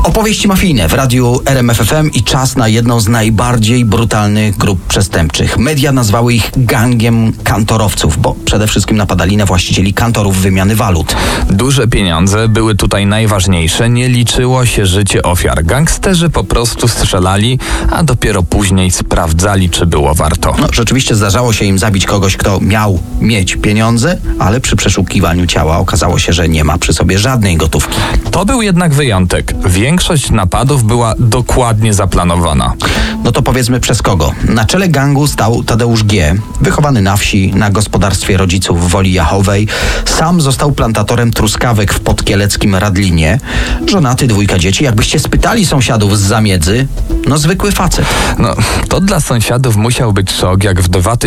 Opowieści mafijne w radiu RMF FM i czas na jedną z najbardziej brutalnych grup przestępczych. Media nazwały ich gangiem kantorowców, bo przede wszystkim napadali na właścicieli kantorów wymiany walut. Duże pieniądze były tutaj najważniejsze, nie liczyło się życie ofiar. Gangsterzy po prostu strzelali, a dopiero później sprawdzali, czy było warto. Rzeczywiście zdarzało się im zabić kogoś, kto miał mieć pieniądze, ale przy przeszukiwaniu ciała okazało się, że nie ma przy sobie żadnej gotówki. To był jednak wyjątek. Większość napadów była dokładnie zaplanowana. No to powiedzmy przez kogo. Na czele gangu stał Tadeusz G., wychowany na wsi, na gospodarstwie rodziców w Woli Jachowej. Sam został plantatorem truskawek w podkieleckim Radlinie. Żonaty, 2 dzieci. Jakbyście spytali sąsiadów z Zamiedzy, zwykły facet. To dla sąsiadów musiał być szok, jak w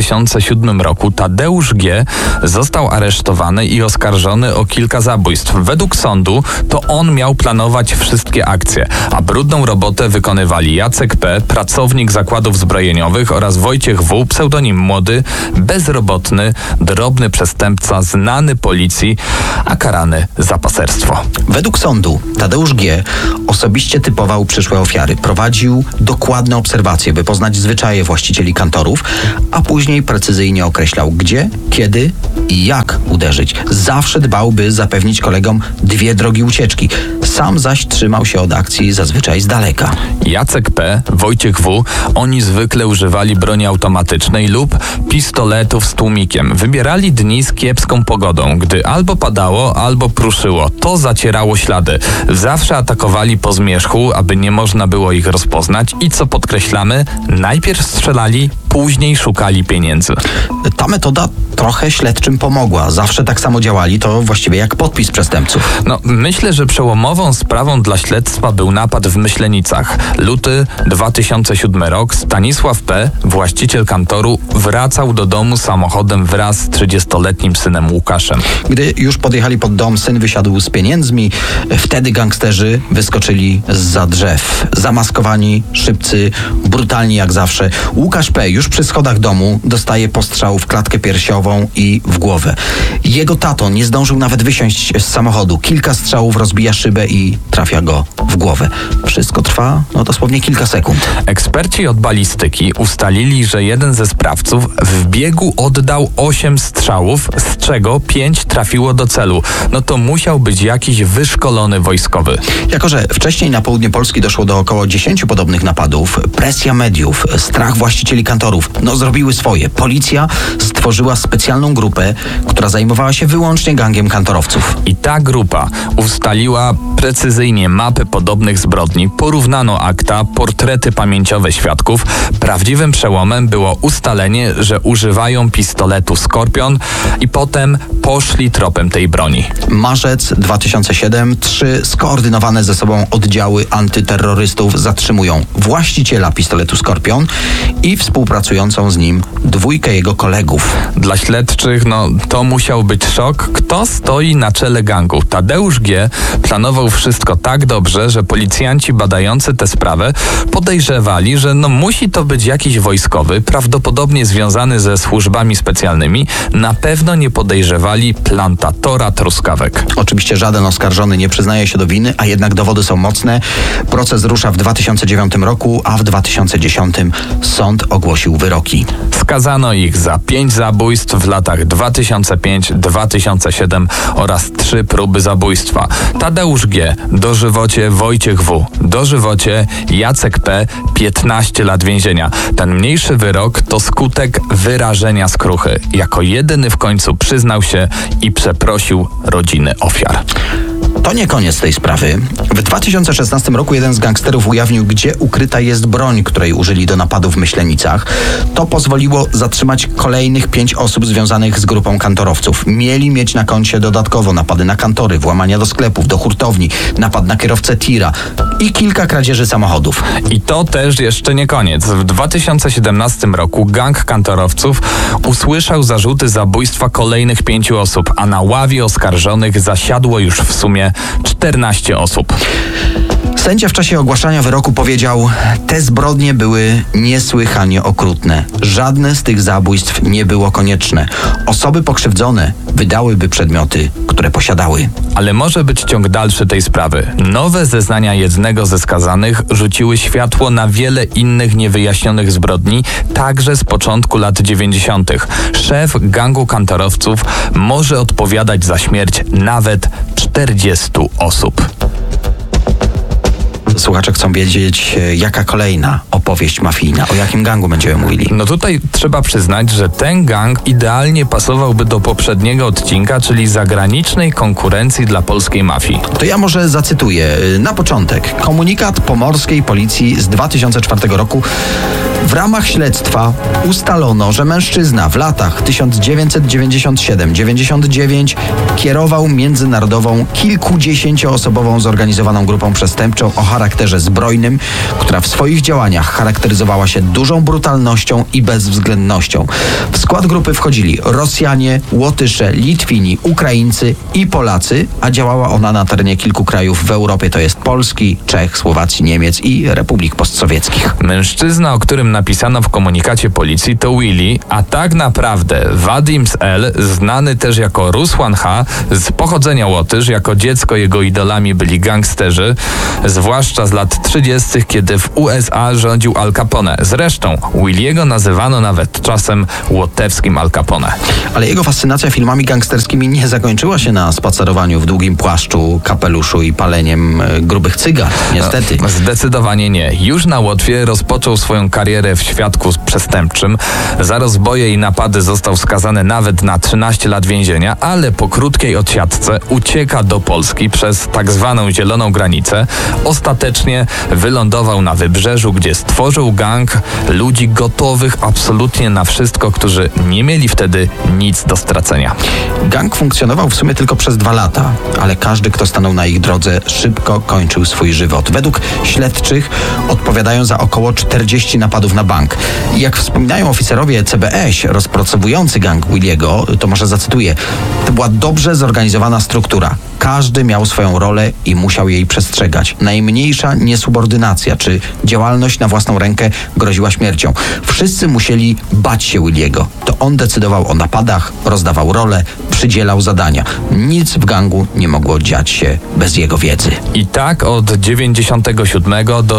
2007 roku Tadeusz G. został aresztowany i oskarżony o kilka zabójstw. Według sądu to on miał planować wszystkie akcje, a brudną robotę wykonywali Jacek P., pracownik zakładów zbrojeniowych, oraz Wojciech W., pseudonim Młody, bezrobotny, drobny przestępca, znany policji, a karany za paserstwo. Według sądu Tadeusz G. osobiście typował przyszłe ofiary. Prowadził dokładne obserwacje, by poznać zwyczaje właścicieli kantorów, a później precyzyjnie określał, gdzie, kiedy i jak uderzyć. Zawsze dbał, by zapewnić kolegom 2 drogi ucieczki. Sam zaś trzymał się od akcji zazwyczaj z daleka. Jacek P., Wojciech W., oni zwykle używali broni automatycznej lub pistoletów z tłumikiem. Wybierali dni z kiepską pogodą, gdy albo padało, albo pruszyło. To zacierało ślady. Zawsze atakowali po zmierzchu, aby nie można było ich rozpoznać i, co podkreślamy, najpierw strzelali, później szukali pieniędzy. Ta metoda trochę śledczym pomogła. Zawsze tak samo działali, to właściwie jak podpis przestępców. Myślę, że przełomową sprawą dla śledztwa był napad w Myślenicach. Luty 2007 rok. Stanisław P., właściciel kantoru, wracał do domu samochodem wraz z 30-letnim synem Łukaszem. Gdy już podjechali pod dom, syn wysiadł z pieniędzmi. Wtedy gangsterzy wyskoczyli zza drzew. Zamaskowani, szybcy, brutalni jak zawsze. Łukasz P. już przy schodach domu dostaje postrzał w klatkę piersiową i w głowę. Jego tato nie zdążył nawet wysiąść z samochodu. Kilka strzałów rozbija szybę i trafia go w głowę. Wszystko trwa dosłownie kilka sekund. Eksperci od balistyki ustalili, że jeden ze sprawców w biegu oddał 8 strzałów, z czego 5 trafiło do celu. To musiał być jakiś wyszkolony wojskowy. Jako że wcześniej na południe Polski doszło do około 10 podobnych napadów, presja mediów, strach właścicieli kantorów zrobiły swoje. Policja stworzyła specjalną grupę, która zajmowała się wyłącznie gangiem kantorowców. I ta grupa ustaliła precyzyjnie mapy podobnych zbrodni, porównano akta, portrety pamięciowe świadków. Prawdziwym przełomem było ustalenie, że używają pistoletu Skorpion i potem poszli tropem tej broni. Marzec 2007. 3 skoordynowane ze sobą oddziały antyterrorystów zatrzymują właściciela pistoletu Skorpion i współpracującą z nim 2 jego kolegów. Dla śledczych to musiał być szok. Kto stoi na czele gangu? Tadeusz G. planował wszystko tak dobrze, że policjanci badający tę sprawę podejrzewali, że musi to być jakiś wojskowy, prawdopodobnie związany ze służbami specjalnymi. Na pewno nie podejrzewali plantatora truskawek. Oczywiście żaden oskarżony nie przyznaje się do winy, a jednak dowody są mocne. Proces rusza w 2009 roku, a w 2010 sąd ogłosił wyroki. Skazano ich za 5 zabójstw w latach 2005-2007 oraz 3 próby zabójstwa. Tadeusz G. dożywocie, Wojciech W. dożywocie, Jacek P. 15 lat więzienia. Ten mniejszy wyrok to skutek wyrażenia skruchy. Jako jedyny w końcu przyznał się i przeprosił rodziny ofiar. To nie koniec tej sprawy. W 2016 roku jeden z gangsterów ujawnił, gdzie ukryta jest broń, której użyli do napadu w Myślenicach. To pozwoliło zatrzymać kolejnych 5 osób związanych z grupą kantorowców. Mieli mieć na koncie dodatkowo napady na kantory, włamania do sklepów, do hurtowni, napad na kierowcę tira i kilka kradzieży samochodów. I to też jeszcze nie koniec. W 2017 roku gang kantorowców usłyszał zarzuty zabójstwa kolejnych 5 osób, a na ławie oskarżonych zasiadło już w sumie 14 osób. Sędzia w czasie ogłaszania wyroku powiedział: te zbrodnie były niesłychanie okrutne. Żadne z tych zabójstw nie było konieczne. Osoby pokrzywdzone wydałyby przedmioty, które posiadały. Ale może być ciąg dalszy tej sprawy. Nowe zeznania jednego ze skazanych rzuciły światło na wiele innych niewyjaśnionych zbrodni, także z początku lat 90. Szef gangu kantorowców może odpowiadać za śmierć nawet 40 osób. Słuchacze chcą wiedzieć, jaka kolejna opowieść mafijna, o jakim gangu będziemy mówili. No tutaj trzeba przyznać, że ten gang idealnie pasowałby do poprzedniego odcinka, czyli zagranicznej konkurencji dla polskiej mafii. To ja może zacytuję na początek komunikat pomorskiej policji z 2004 roku. W ramach śledztwa ustalono, że mężczyzna w latach 1997-99 kierował międzynarodową, kilkudziesięcioosobową zorganizowaną grupą przestępczą o charakterze zbrojnym, która w swoich działaniach charakteryzowała się dużą brutalnością i bezwzględnością. W skład grupy wchodzili Rosjanie, Łotysze, Litwini, Ukraińcy i Polacy, a działała ona na terenie kilku krajów w Europie, to jest Polski, Czech, Słowacji, Niemiec i republik postsowieckich. Mężczyzna, o którym napisano w komunikacie policji, to Willy, a tak naprawdę Wadim z L, znany też jako Rusłan H, z pochodzenia Łotysz. Jako dziecko jego idolami byli gangsterzy, zwłaszcza z lat 30., kiedy w USA rządził Al Capone. Zresztą Williego nazywano nawet czasem łotewskim Al Capone. Ale jego fascynacja filmami gangsterskimi nie zakończyła się na spacerowaniu w długim płaszczu, kapeluszu i paleniem grubych cygar, niestety. Zdecydowanie nie. Już na Łotwie rozpoczął swoją karierę w świadku przestępczym. Za rozboje i napady został skazany nawet na 13 lat więzienia, ale po krótkiej odsiadce ucieka do Polski przez tak zwaną zieloną granicę. Ostatecznie wylądował na Wybrzeżu, gdzie stworzył gang ludzi gotowych absolutnie na wszystko, którzy nie mieli wtedy nic do stracenia. Gang funkcjonował w sumie tylko przez 2 lata, ale każdy, kto stanął na ich drodze, szybko kończył swój żywot. Według śledczych odpowiadają za około 40 napadów na bank. I jak wspominają oficerowie CBŚ rozpracowujący gang Williego, to może zacytuję: to była dobrze zorganizowana struktura. Każdy miał swoją rolę i musiał jej przestrzegać. Najmniejsza niesubordynacja czy działalność na własną rękę groziła śmiercią. Wszyscy musieli bać się Williego. To on decydował o napadach, rozdawał role, przydzielał zadania. Nic w gangu nie mogło dziać się bez jego wiedzy. I tak od 97 do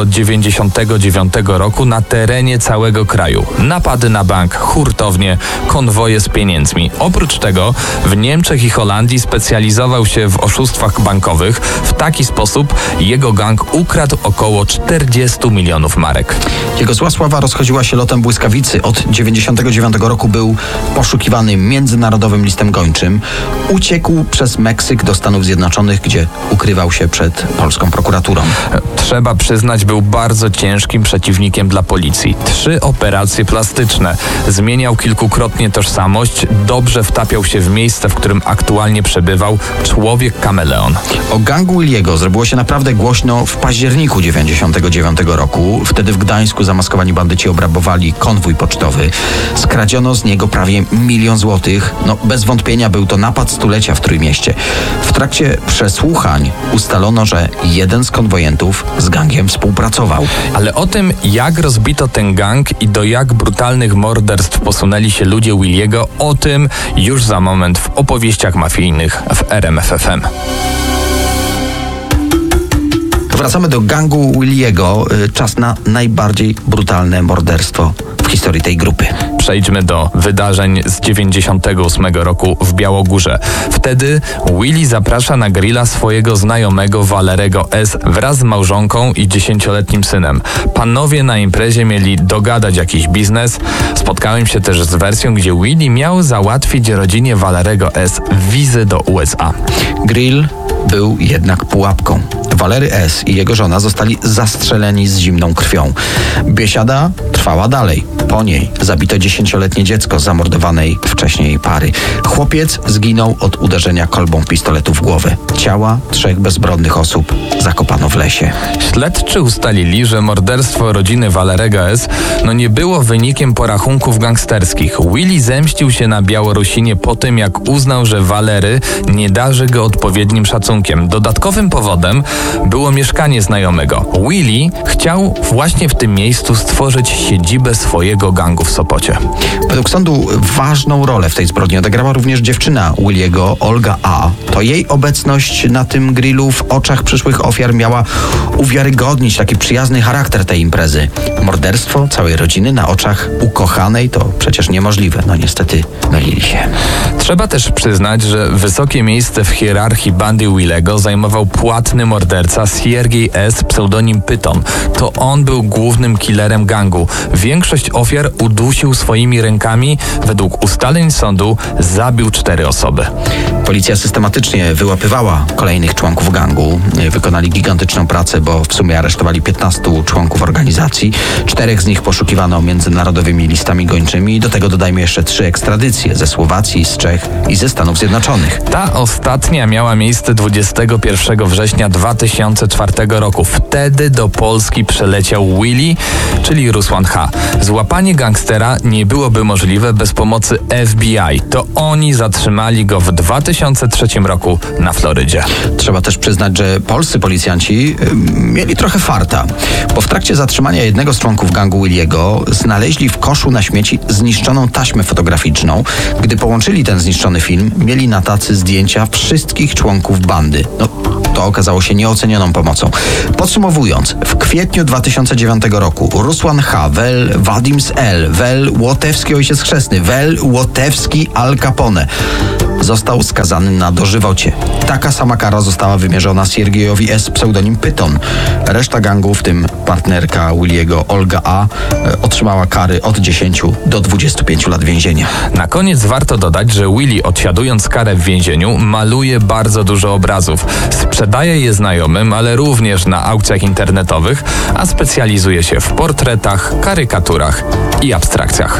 99 roku na terenie całego kraju. Napady na bank, hurtownie, konwoje z pieniędzmi. Oprócz tego w Niemczech i Holandii specjalizował się w oszustwach bankowych. W taki sposób jego gang ukradł około 40 milionów marek. Jego zła sława rozchodziła się lotem błyskawicy. Od 99 roku był poszukiwany międzynarodowym listem gończym. Uciekł przez Meksyk do Stanów Zjednoczonych, gdzie ukrywał się przed polską prokuraturą. Trzeba przyznać, był bardzo ciężkim przeciwnikiem dla policji. 3 operacje plastyczne. Zmieniał kilkukrotnie tożsamość. Dobrze wtapiał się w miejsce, w którym aktualnie przebywał. Człowiek kameleon. O gangu Williego zrobiło się naprawdę głośno w październiku 99 roku. Wtedy w Gdańsku zamaskowani bandyci obrabowali konwój pocztowy. Skradziono z niego prawie 1 milion złotych. Bez wątpienia był to napad stulecia w Trójmieście. W trakcie przesłuchań ustalono, że jeden z konwojentów z gangiem współpracował. Ale o tym, jak rozbito ten gang i do jak brutalnych morderstw posunęli się ludzie Williego, o tym już za moment w opowieściach mafijnych w RMF FM. Wracamy do gangu Williego. Czas na najbardziej brutalne morderstwo w historii tej grupy. Przejdźmy do wydarzeń z 98 roku w Białogórze. Wtedy Willy zaprasza na grilla swojego znajomego Walerego S. wraz z małżonką i 10-letnim synem. Panowie na imprezie mieli dogadać jakiś biznes. Spotkałem się też z wersją, gdzie Willy miał załatwić rodzinie Walerego S. wizy do USA. Grill był jednak pułapką. Walery S. i jego żona zostali zastrzeleni z zimną krwią. Biesiada trwała dalej. Po niej zabito 10-letnie dziecko zamordowanej wcześniej pary. Chłopiec zginął od uderzenia kolbą pistoletu w głowę. Ciała 3 bezbronnych osób zakopano w lesie. Śledczy ustalili, że morderstwo rodziny Walerego S. nie było wynikiem porachunków gangsterskich. Willy zemścił się na Białorusinie po tym, jak uznał, że Walery nie darzy go odpowiednim szacunkiem. szacunkiem. Dodatkowym powodem było mieszkanie znajomego. Willie chciał właśnie w tym miejscu stworzyć siedzibę swojego gangu w Sopocie. Według sądu ważną rolę w tej zbrodni odegrała również dziewczyna Williego, Olga A. To jej obecność na tym grillu w oczach przyszłych ofiar miała uwiarygodnić taki przyjazny charakter tej imprezy. Morderstwo całej rodziny na oczach ukochanej to przecież niemożliwe. No niestety mylili się. Trzeba też przyznać, że wysokie miejsce w hierarchii bandy Willego zajmował płatny morderca Siergiej S., pseudonim Pyton. To on był głównym killerem gangu. Większość ofiar udusił swoimi rękami. Według ustaleń sądu zabił 4 osoby. Policja systematycznie wyłapywała kolejnych członków gangu. Wykonali gigantyczną pracę, bo w sumie aresztowali 15 członków organizacji. 4 z nich poszukiwano międzynarodowymi listami gończymi i do tego dodajmy jeszcze 3 ekstradycje ze Słowacji, z Czech i ze Stanów Zjednoczonych. Ta ostatnia miała miejsce 21 września 2004 roku. Wtedy do Polski przeleciał Willie, czyli Rusłan H. Złapanie gangstera nie byłoby możliwe bez pomocy FBI. To oni zatrzymali go w 2003 roku na Florydzie. Trzeba też przyznać, że polscy policjanci mieli trochę farta, bo w trakcie zatrzymania jednego z członków gangu Williego znaleźli w koszu na śmieci zniszczoną taśmę fotograficzną. Gdy połączyli ten zniszczony film, mieli na tacy zdjęcia wszystkich członków bandy. To okazało się nieocenioną pomocą. Podsumowując, w kwietniu 2009 roku Rusłan H., wel Wadims L., wel Łotewski ojciec chrzestny, wel Łotewski Al Capone został skazany na dożywocie. Taka sama kara została wymierzona Siergiejowi S., pseudonim Pyton. Reszta gangu, w tym partnerka Williego, Olga A., otrzymała kary od 10 do 25 lat więzienia. Na koniec warto dodać, że Willie, odsiadując karę w więzieniu, maluje bardzo dużo obrazów. Sprzedaje je znajomym, ale również na aukcjach internetowych, a specjalizuje się w portretach, karykaturach i abstrakcjach.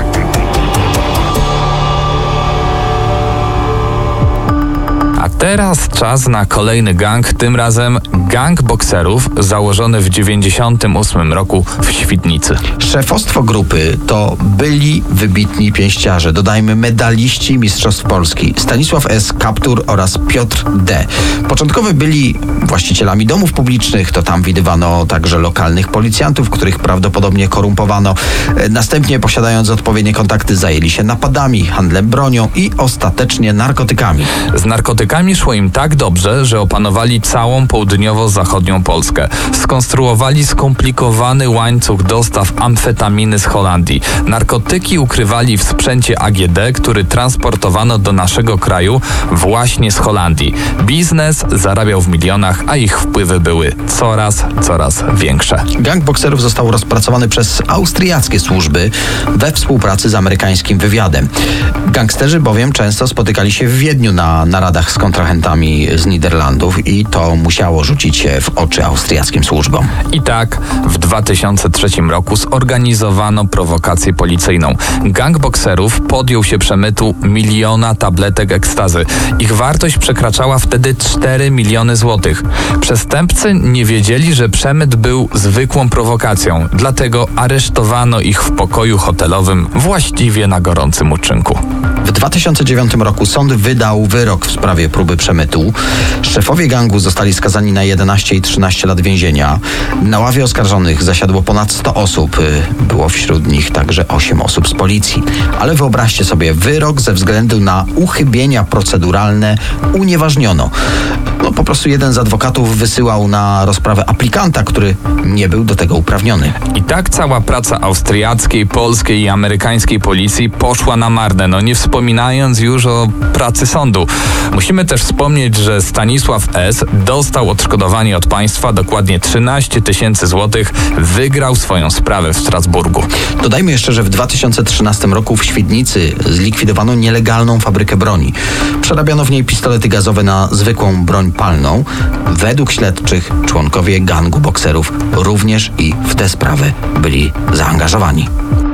A teraz czas na kolejny gang, tym razem gang bokserów założony w 1998 roku w Świdnicy. Szefostwo grupy to byli wybitni pięściarze, dodajmy medaliści Mistrzostw Polski, Stanisław S. Kaptur oraz Piotr D. Początkowo byli właścicielami domów publicznych, to tam widywano także lokalnych policjantów, których prawdopodobnie korumpowano. Następnie, posiadając odpowiednie kontakty, zajęli się napadami, handlem bronią i ostatecznie narkotykami. Z narkotykami szło im tak dobrze, że opanowali całą południowo-zachodnią Polskę. Skonstruowali skomplikowany łańcuch dostaw amfetaminy z Holandii. Narkotyki ukrywali w sprzęcie AGD, który transportowano do naszego kraju właśnie z Holandii. Biznes zarabiał w milionach, a ich wpływy były coraz większe. Gang bokserów został rozpracowany przez austriackie służby we współpracy z amerykańskim wywiadem. Gangsterzy bowiem często spotykali się w Wiedniu na naradach z kontrahentami z Niderlandów i to musiało rzucić się w oczy austriackim służbom. I tak w 2003 roku zorganizowano prowokację policyjną. Gang bokserów podjął się przemytu 1 miliona tabletek ekstazy. Ich wartość przekraczała wtedy 4 miliony złotych. Przestępcy nie wiedzieli, że przemyt był zwykłą prowokacją, dlatego aresztowano ich w pokoju hotelowym właściwie na gorącym uczynku. W 2009 roku sąd wydał wyrok w sprawie próby przemytu. Szefowie gangu zostali skazani na 11 i 13 lat więzienia. Na ławie oskarżonych zasiadło ponad 100 osób. Było wśród nich także 8 osób z policji. Ale wyobraźcie sobie, wyrok ze względu na uchybienia proceduralne unieważniono. Po prostu jeden z adwokatów wysyłał na rozprawę aplikanta, który nie był do tego uprawniony. I tak cała praca austriackiej, polskiej i amerykańskiej policji poszła na marne, nie wspominając już o pracy sądu. Musimy też wspomnieć, że Stanisław S. dostał odszkodowanie od państwa, dokładnie 13 000 złotych, wygrał swoją sprawę w Strasburgu. Dodajmy jeszcze, że w 2013 roku w Świdnicy zlikwidowano nielegalną fabrykę broni. Przerabiano w niej pistolety gazowe na zwykłą broń palną. Według śledczych członkowie gangu bokserów również i w tę sprawę byli zaangażowani.